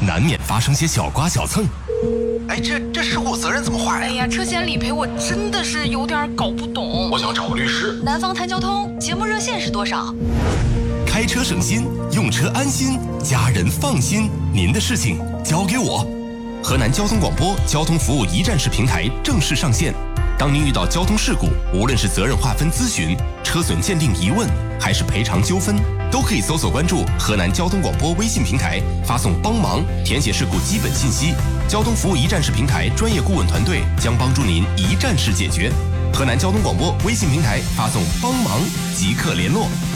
难免发生些小刮小蹭。 哎，这事故责任怎么划呀？ 哎呀，车险理赔我真的是有点搞不懂。 我想找个律师。 南方谈交通节目热线是多少？ 开车省心，用车安心，家人放心，您的事情交给我。河南交通广播交通服务一站式平台正式上线。当您遇到交通事故，无论是责任划分咨询、车损鉴定疑问，还是赔偿纠纷，都可以搜索关注河南交通广播微信平台，发送帮忙，填写事故基本信息。交通服务一站式平台专业顾问团队将帮助您一站式解决。河南交通广播微信平台发送帮忙即刻联络。